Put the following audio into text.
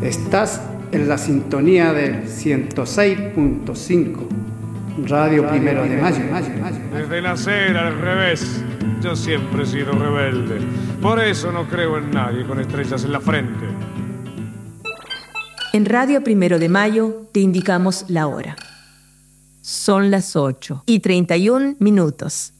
Estás en la sintonía del 106.5, Radio Primero de Mayo. Desde nacer al revés, yo siempre he sido rebelde. Por eso no creo en nadie con estrellas en la frente. En Radio Primero de Mayo te indicamos la hora. Son las 8:31.